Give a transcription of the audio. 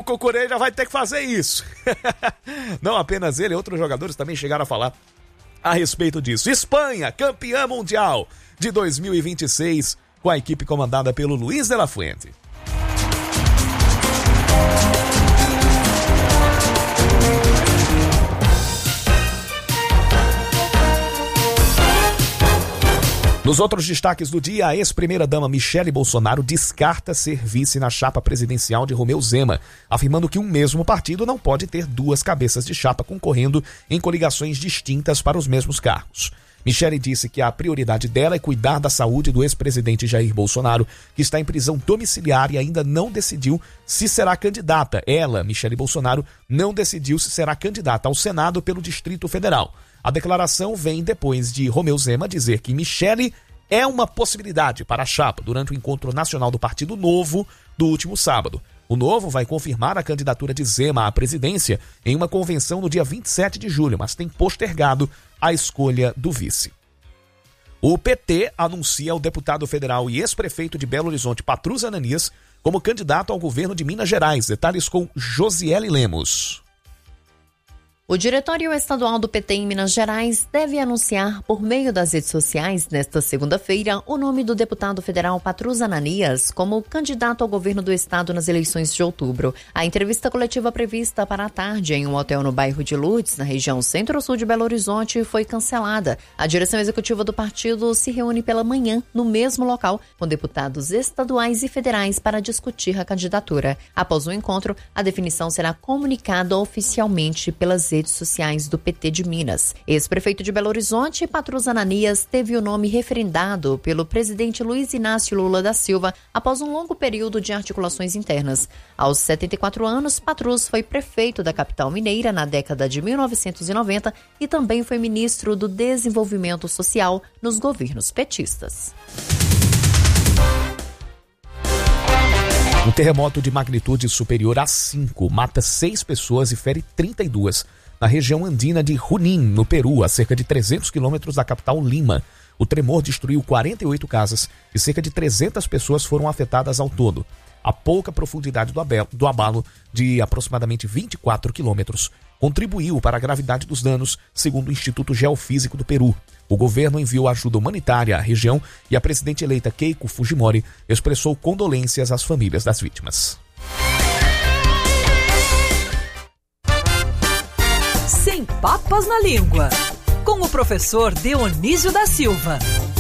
Cucurella vai ter que fazer isso. Não apenas ele, outros jogadores também chegaram a falar a respeito disso. Espanha, campeã mundial de 2026, com a equipe comandada pelo Luiz de la Fuente. Nos outros destaques do dia, a ex-primeira-dama Michele Bolsonaro descarta ser vice na chapa presidencial de Romeu Zema, afirmando que um mesmo partido não pode ter duas cabeças de chapa concorrendo em coligações distintas para os mesmos cargos. Michele disse que a prioridade dela é cuidar da saúde do ex-presidente Jair Bolsonaro, que está em prisão domiciliar e ainda não decidiu se será candidata. Ela, Michele Bolsonaro, não decidiu se será candidata ao Senado pelo Distrito Federal. A declaração vem depois de Romeu Zema dizer que Michele é uma possibilidade para a chapa durante o encontro nacional do Partido Novo do último sábado. O Novo vai confirmar a candidatura de Zema à presidência em uma convenção no dia 27 de julho, mas tem postergado a escolha do vice. O PT anuncia o deputado federal e ex-prefeito de Belo Horizonte, Patrus Ananias, como candidato ao governo de Minas Gerais. Detalhes com Josiele Lemos. O Diretório Estadual do PT em Minas Gerais deve anunciar por meio das redes sociais nesta segunda-feira o nome do deputado federal Patrus Ananias como candidato ao governo do estado nas eleições de outubro. A entrevista coletiva prevista para a tarde em um hotel no bairro de Lourdes, na região centro-sul de Belo Horizonte, foi cancelada. A direção executiva do partido se reúne pela manhã no mesmo local com deputados estaduais e federais para discutir a candidatura. Após o encontro, a definição será comunicada oficialmente pelas redes sociais do PT de Minas. Ex-prefeito de Belo Horizonte, Patrus Ananias, teve o nome referendado pelo presidente Luiz Inácio Lula da Silva após um longo período de articulações internas. Aos 74 anos, Patrus foi prefeito da capital mineira na década de 1990 e também foi ministro do Desenvolvimento Social nos governos petistas. Um terremoto de magnitude superior a 5 mata 6 pessoas e fere 32 na região andina de Junín, no Peru, a cerca de 300 quilômetros da capital Lima. O tremor destruiu 48 casas e cerca de 300 pessoas foram afetadas ao todo. A pouca profundidade do abalo, de aproximadamente 24 quilômetros, contribuiu para a gravidade dos danos, segundo o Instituto Geofísico do Peru. O governo enviou ajuda humanitária à região e a presidente eleita Keiko Fujimori expressou condolências às famílias das vítimas. Sem papas na língua, com o professor Dionísio da Silva.